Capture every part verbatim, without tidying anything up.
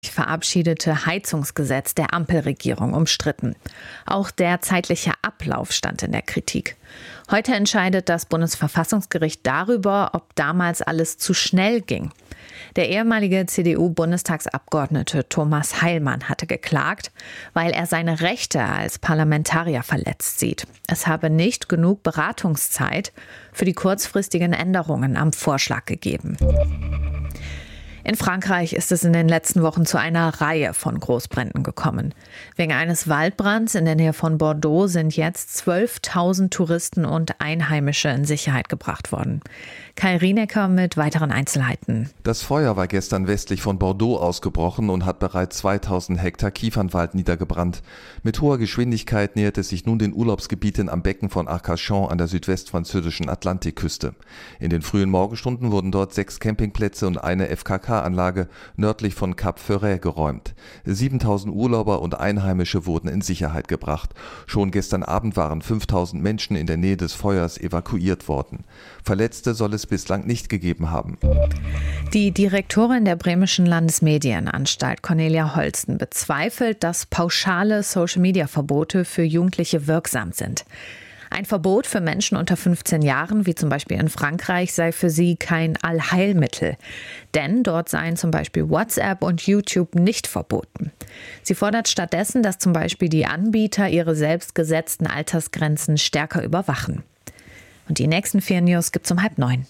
verabschiedete Heizungsgesetz der Ampelregierung umstritten. Auch der zeitliche Ablauf stand in der Kritik. Heute entscheidet das Bundesverfassungsgericht darüber, ob damals alles zu schnell ging. Der ehemalige C D U-Bundestagsabgeordnete Thomas Heilmann hatte geklagt, weil er seine Rechte als Parlamentarier verletzt sieht. Es habe nicht genug Beratungszeit für die kurzfristigen Änderungen am Vorschlag gegeben. In Frankreich ist es in den letzten Wochen zu einer Reihe von Großbränden gekommen. Wegen eines Waldbrands in der Nähe von Bordeaux sind jetzt zwölftausend Touristen und Einheimische in Sicherheit gebracht worden. Kai Rienecker mit weiteren Einzelheiten. Das Feuer war gestern westlich von Bordeaux ausgebrochen und hat bereits zweitausend Hektar Kiefernwald niedergebrannt. Mit hoher Geschwindigkeit nähert es sich nun den Urlaubsgebieten am Becken von Arcachon an der südwestfranzösischen Atlantikküste. In den frühen Morgenstunden wurden dort sechs Campingplätze und eine F K K-Anlage nördlich von Cap Ferret geräumt. siebentausend Urlauber und Einheimische wurden in Sicherheit gebracht. Schon gestern Abend waren fünftausend Menschen in der Nähe des Feuers evakuiert worden. Verletzte soll es bislang nicht gegeben haben. Die Direktorin der Bremischen Landesmedienanstalt, Cornelia Holsten, bezweifelt, dass pauschale Social-Media-Verbote für Jugendliche wirksam sind. Ein Verbot für Menschen unter fünfzehn Jahren, wie zum Beispiel in Frankreich, sei für sie kein Allheilmittel. Denn dort seien zum Beispiel WhatsApp und YouTube nicht verboten. Sie fordert stattdessen, dass zum Beispiel die Anbieter ihre selbst gesetzten Altersgrenzen stärker überwachen. Und die nächsten vier News gibt's um halb neun.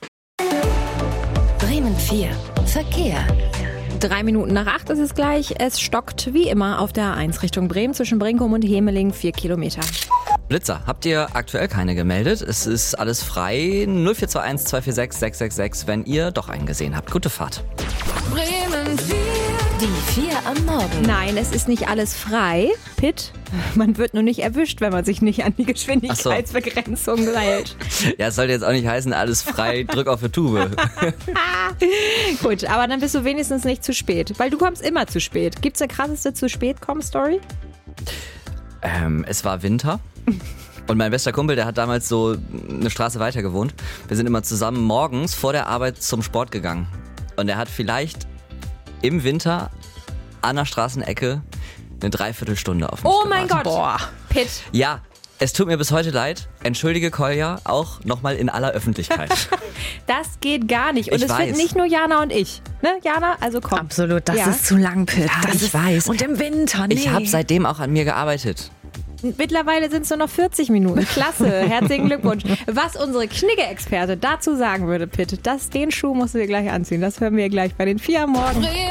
Bremen vier. Verkehr. Drei Minuten nach acht ist es gleich. Es stockt wie immer auf der A eins Richtung Bremen zwischen Brinkum und Hemeling vier Kilometer. Blitzer, habt ihr aktuell keine gemeldet? Es ist alles frei. null vier zwei eins zwei vier sechs sechs sechs sechs, wenn ihr doch einen gesehen habt. Gute Fahrt. Bremen vier. Die vier am Morgen. Nein, es ist nicht alles frei. Pitt, man wird nur nicht erwischt, wenn man sich nicht an die Geschwindigkeitsbegrenzung hält. Ja, es sollte jetzt auch nicht heißen, alles frei, drück auf die Tube. Gut, aber dann bist du wenigstens nicht zu spät, weil du kommst immer zu spät. Gibt's eine krasseste Zu-Spät-Komm-Story? Ähm, es war Winter. Und mein bester Kumpel, der hat damals so eine Straße weiter gewohnt. Wir sind immer zusammen morgens vor der Arbeit zum Sport gegangen. Und er hat vielleicht im Winter an der Straßenecke eine Dreiviertelstunde auf mich Oh mein gewartet. Gott, Boah. Pitt. Ja, es tut mir bis heute leid. Entschuldige, Kolja, auch nochmal in aller Öffentlichkeit. Das geht gar nicht. Und Ich es weiß. sind nicht nur Jana und ich. Ne, Jana? Also komm. Absolut, das Ja. ist zu lang, Pitt. Ja, das ich ist, weiß. Und im Winter, nee. Ich habe seitdem auch an mir gearbeitet. Mittlerweile sind es nur noch vierzig Minuten. Klasse, herzlichen Glückwunsch. Was unsere Knigge-Experte dazu sagen würde, Pitt, das, den Schuh musst du dir gleich anziehen. Das hören wir gleich bei den vier am Morgen.